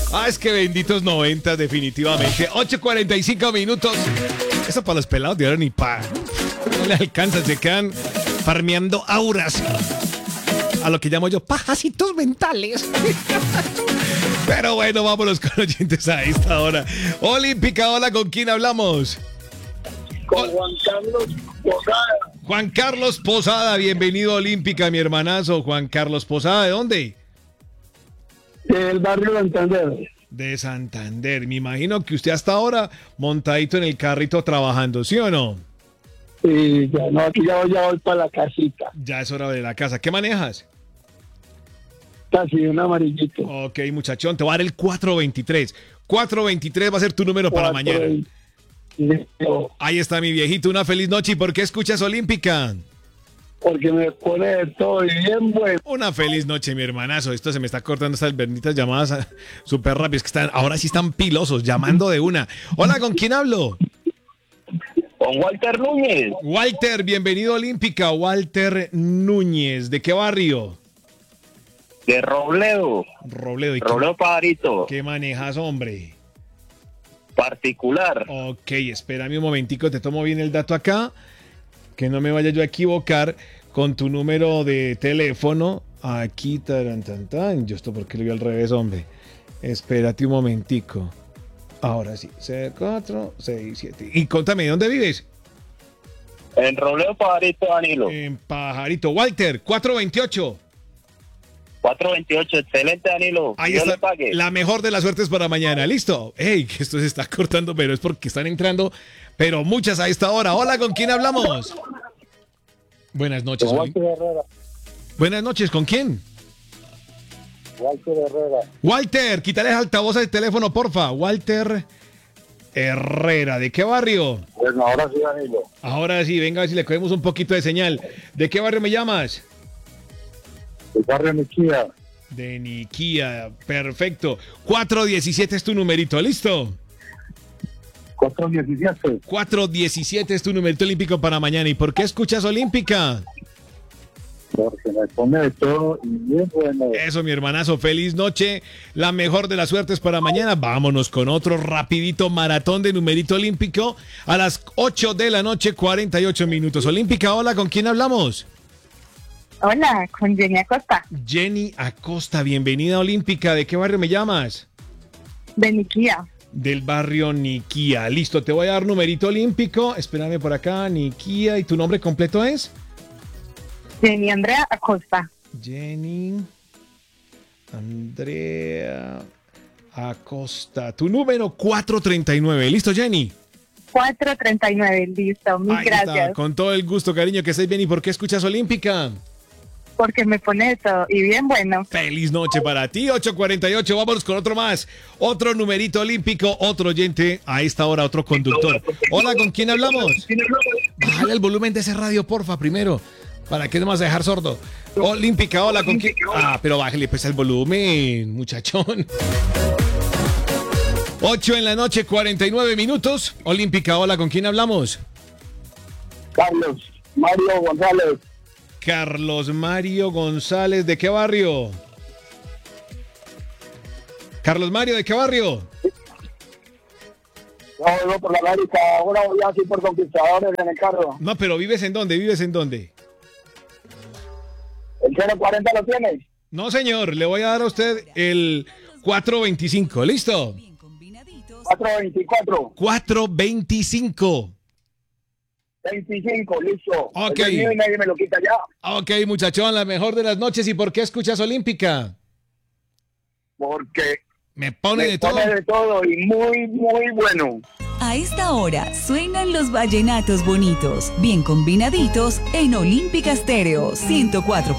Es que benditos 90, definitivamente. 8:45 minutos. Eso para los pelados de ahora ni pa. No les alcanza, se quedan farmeando auras. A lo que llamo yo pajacitos mentales. Pero bueno, vámonos con oyentes a esta hora. Olímpica, hola, ¿con quién hablamos? Con Juan Carlos Posada. Juan Carlos Posada, bienvenido a Olímpica, mi hermanazo. Juan Carlos Posada, ¿de dónde? Del barrio Santander. De Santander. Me imagino que usted hasta ahora montadito en el carrito trabajando, ¿sí o no? Sí, ya no, aquí ya voy para la casita. Ya es hora de la casa. ¿Qué manejas? Casi un amarillito. Ok, muchachón, te voy a dar el 423. 423 va a ser tu número para mañana. Listo. Ahí está mi viejito, una feliz noche. ¿Y por qué escuchas Olímpica? Porque me pone de todo y bien bueno. Una feliz noche, mi hermanazo. Esto se me está cortando estas benditas llamadas súper rápidas que están, ahora sí están pilosos, llamando de una. Hola, ¿con quién hablo? Con Walter Núñez. Walter, bienvenido a Olímpica. Walter Núñez, ¿de qué barrio? De Robledo. Robledo. ¿Y Robledo Pajarito. qué manejas, hombre? Particular. Ok, espérame un momentico, te tomo bien el dato acá. Que no me vaya yo a equivocar con tu número de teléfono. Aquí, tarantantan. Yo esto porque lo vi al revés, hombre. Espérate un momentico. Ahora sí. 467. Y contame, ¿dónde vives? En Robledo Pajarito, Danilo. En Pajarito. Walter, 428. 428, excelente, Danilo. Ahí Dios está. le pague. La mejor de las suertes para mañana. ¿Listo? Ey, que esto se está cortando, pero es porque están entrando. Pero muchas a esta hora. Hola, ¿con quién hablamos? Buenas noches. Walter Herrera. Buenas noches, ¿con quién? Walter Herrera. Walter, quítale altavoz del teléfono, porfa. Walter Herrera, ¿de qué barrio? Bueno, ahora sí, Danilo. Ahora sí, venga a ver si le cogemos un poquito de señal. ¿De qué barrio me llamas? El barrio Niquía. De Niquía, perfecto. 417 es tu numerito, ¿listo? 417. 417 es tu numerito olímpico para mañana. ¿Y por qué escuchas Olímpica? Porque me pone de todo y bien bueno. Eso, mi hermanazo, feliz noche. La mejor de las suertes para mañana. Vámonos con otro rapidito maratón de numerito olímpico a las 8 de la noche, 48 minutos. Olímpica, hola, ¿con quién hablamos? Hola, con Jenny Acosta, Jenny Acosta, bienvenida a Olímpica. ¿De qué barrio me llamas? de Niquía. Del barrio Niquía. Listo, te voy a dar numerito olímpico. Espérame por acá, Niquía. ¿Y tu nombre completo es? Jenny Andrea Acosta. Jenny Andrea Acosta. Tu número 439. ¿Listo, Jenny? 439, listo, mil Ahí gracias. está, con todo el gusto, cariño, que estés bien. ¿Y por qué escuchas Olímpica? Porque me pone de todo y bien bueno. Feliz noche para ti, 8:48. Vámonos con otro más. Otro numerito olímpico, otro oyente. A esta hora, otro conductor. Hola, ¿con quién hablamos? Bájale el volumen de ese radio, porfa, primero. ¿Para qué no me vas a dejar sordo? Olímpica, hola, ¿con quién? Pero bájale pues el volumen, muchachón. 8 en la noche, 49 minutos. Olímpica, hola, ¿con quién hablamos? Carlos Mario González. Carlos Mario González, ¿de qué barrio? Carlos Mario, ¿de qué barrio? No, voy por la América, ahora voy así por Conquistadores en el carro. No, pero ¿vives en dónde? ¿Vives en dónde? ¿El 040 lo tienes? No, señor, le voy a dar a usted el 425, ¿listo? 424. 425. 25, listo. Ok. Ese es mío y nadie me lo quita ya. Ok, muchachón, la mejor de las noches. ¿Y por qué escuchas Olímpica? Porque Me pone me de todo. pone de todo y muy, muy bueno. A esta hora suenan los vallenatos bonitos, bien combinaditos en Olímpica Estéreo 104.